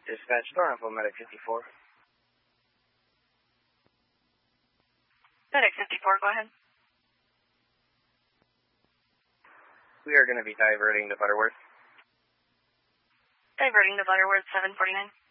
Dispatch Thornhill, Medic 54. Medic 54, go ahead. We are going to be diverting to Butterworth. Diverting to Butterworth, 749.